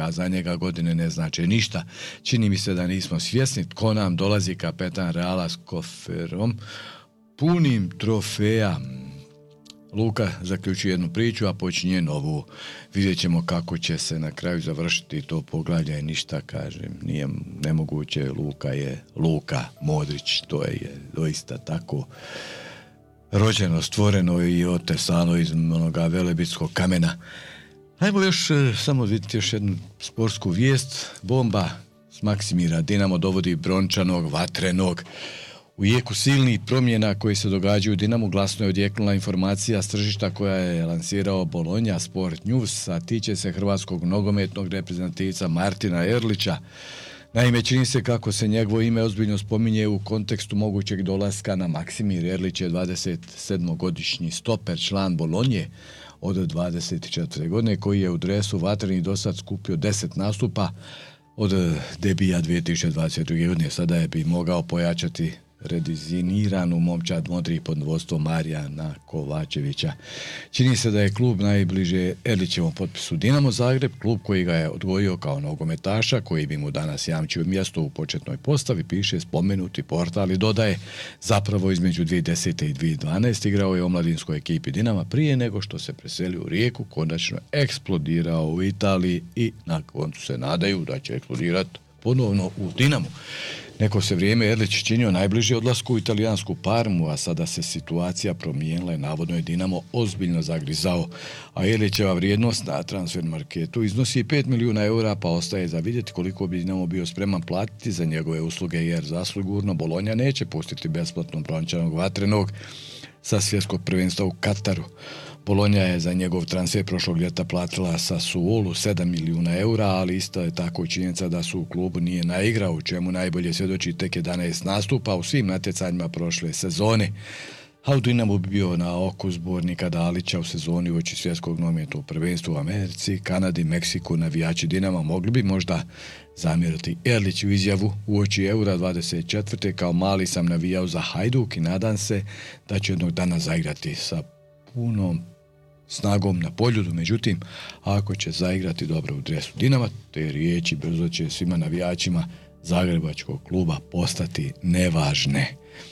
a za njega godine ne znače ništa. Čini mi se da nismo svjesni tko nam dolazi, kapetan Reala s koferom punim trofeja. Luka zaključuje jednu priču, a počinje novu. Vidjet ćemo kako će se na kraju završiti to poglavlje i ništa, kažem, nije nemoguće. Luka je Luka Modrić, to je doista tako rođeno, stvoreno i otesano iz onoga velebitskog kamena. Ajmo još samo vidjeti još jednu sportsku vijest. Bomba s Maksimira Dinamo dovodi brončanog, vatrenog. U jeku silnih promjena koji se događaju u Dinamu glasno je odjeknula informacija s tržišta koja je lansirao Bologna Sport News, a tiče se hrvatskog nogometnog reprezentativca Martina Erlića. Naime, čini se kako se njegovo ime ozbiljno spominje u kontekstu mogućeg dolaska na Maksimir Erlić je 27-godišnji stoper, član Bolonje od 24 godine, koji je u dresu vatrenih dosad skupio 10 nastupa od debija 2022. godine. Sada bi mogao pojačati redizajniranu momčad modri pod vodstvom Marijana Kovačevića. Čini se da je klub najbliže Erlićevom potpisu Dinamo Zagreb, klub koji ga je odgojio kao nogometaša, koji bi mu danas jamčio mjesto u početnoj postavi, piše spomenuti portal i dodaje, zapravo između 2010. i 2012. igrao je u omladinskoj ekipi Dinama prije nego što se preselio u Rijeku, konačno eksplodirao u Italiji i na koncu se nadaju da će eksplodirati ponovno u Dinamu. Neko se vrijeme Erlić činio najbliži odlasku u italijansku Parmu, a sada se situacija promijenila i navodno je Dinamo ozbiljno zagrizao, a Erlićeva vrijednost na transfer marketu iznosi 5 milijuna eura, pa ostaje za vidjeti koliko bi Dinamo bio spreman platiti za njegove usluge, jer zasigurno Bologna neće pustiti besplatno brončanog vatrenog sa svjetskog prvenstva u Kataru. Bologna je za njegov transfer prošlog ljeta platila Sassuolu 7 milijuna eura, ali isto je tako činjenica da su u klubu nije naigrao, u čemu najbolje svjedoči tek 11 nastupa u svim natjecanjima prošle sezone. A u Dinamu bi bio na oku zbornika Dalića u sezoni uoči svjetskog nogometnog prvenstva u Americi, Kanadi, Meksiku. Navijači Dinama mogli bi možda zamjeriti Erliću izjavu uoči Eura 24. kao mali sam navijao za Hajduk i nadam se da će jednog dana zaigrati sa punom snagom na poljudu. Međutim, ako će zaigrati dobro u dresu Dinama, te riječi brzo će svima navijačima zagrebačkog kluba postati nevažne.